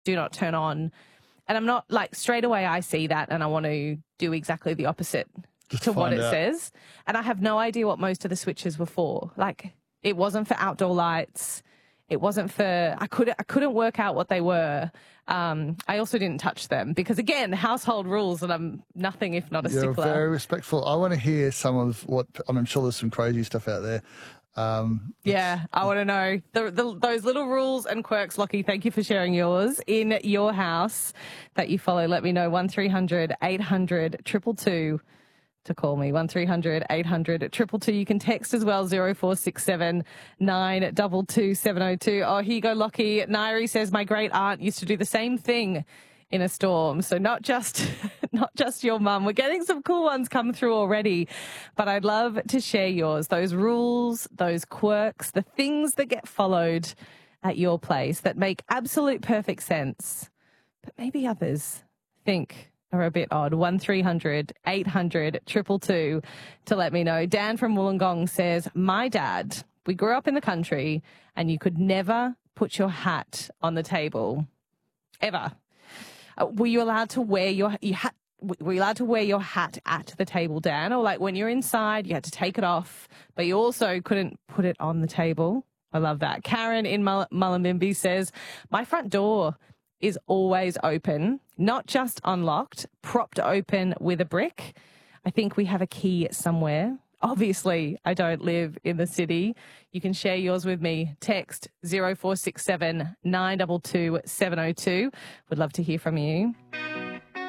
do not turn on. And I'm not like straight away I see that and I want to do exactly the opposite to what it says. And I have no idea what most of the switches were for. Like it wasn't for outdoor lights. It wasn't for, I couldn't work out what they were. I also didn't touch them because, again, household rules, and I'm nothing if not a stickler. You're very respectful. I want to hear some of what, I'm sure there's some crazy stuff out there. Yeah, I want to know those little rules and quirks. Lockie, thank you for sharing yours in your house that you follow. Let me know. 1300 800 222 to call me. 1300 800 222. You can text as well. 0467 922 702. Oh, here you go, Lockie. Nairi says my great aunt used to do the same thing in a storm. So not just your mum. We're getting some cool ones come through already, but I'd love to share yours. Those rules, those quirks, the things that get followed at your place that make absolute perfect sense, but maybe others think are a bit odd. 1300 800 222 to let me know. Dan from Wollongong says, my dad, we grew up in the country and you could never put your hat on the table. Ever. Were you allowed to wear your hat at the table, Dan? Or like when you're inside, you had to take it off, but you also couldn't put it on the table? I love that. Karen in Mullumbimby says, my front door is always open, not just unlocked, propped open with a brick. I think we have a key somewhere. Obviously, I don't live in the city. You can share yours with me. Text 0467 922 702. Would love to hear from you.